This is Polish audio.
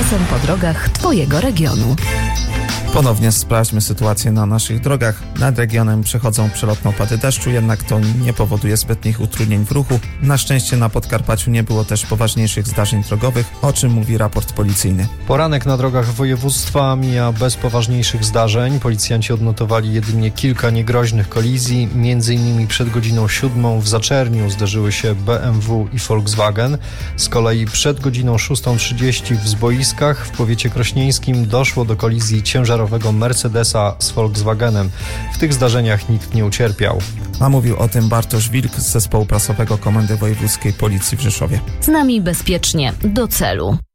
czasem po drogach Twojego regionu. Ponownie sprawdźmy sytuację na naszych drogach. Nad regionem przechodzą przelotne opady deszczu, jednak to nie powoduje zbytnich utrudnień w ruchu. Na szczęście na Podkarpaciu nie było też poważniejszych zdarzeń drogowych, o czym mówi raport policyjny. Poranek na drogach województwa mija bez poważniejszych zdarzeń. Policjanci odnotowali jedynie kilka niegroźnych kolizji. M.in. przed godziną 7 w Zaczerniu zderzyły się BMW i Volkswagen. Z kolei przed godziną 6:30 w Zboiskach w powiecie krośnieńskim doszło do kolizji ciężarowego Mercedesa z Volkswagenem. W tych zdarzeniach nikt nie ucierpiał. A mówił o tym Bartosz Wilk z Zespołu Prasowego Komendy Wojewódzkiej Policji w Rzeszowie. Z nami bezpiecznie, do celu.